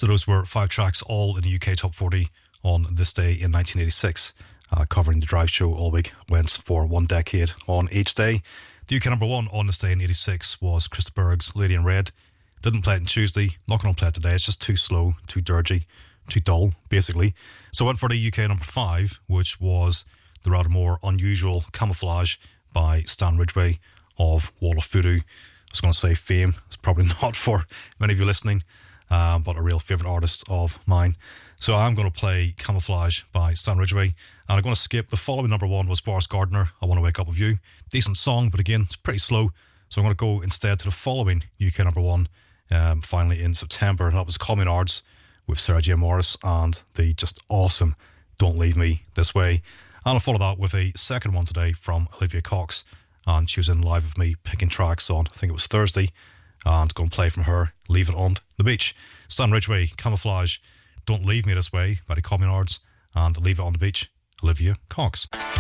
So those were 5 tracks, all in the UK Top 40 on this day in 1986. Covering the Drive Show all week, went for 1 decade on each day. The UK number 1 on this day in 86 was Krista Berg's Lady in Red. Didn't play it on Tuesday, not going to play it today. It's just too slow, too dirgy, too dull, basically. So I went for the UK number 5, which was the rather more unusual Camouflage by Stan Ridgway of Wall of Voodoo. I was going to say fame. It's probably not for many of you listening, but a real favourite artist of mine. So I'm going to play Camouflage by Stan Ridgway, and I'm going to skip the following number 1 was Boris Gardner, I Want to Wake Up With You. Decent song, but again, it's pretty slow. So I'm going to go instead to the following UK number 1, finally in September, and that was Communards with Sarah J. Morris and the just awesome Don't Leave Me This Way. And I'll follow that with a second one today from Olivia Cox, and she was in live with me picking tracks on, I think it was Thursday, and go and play from her Leave It on the Beach. Stan Ridgway, Camouflage, Don't Leave Me This Way by the Communards, and Leave It on the Beach, Olivia Cox.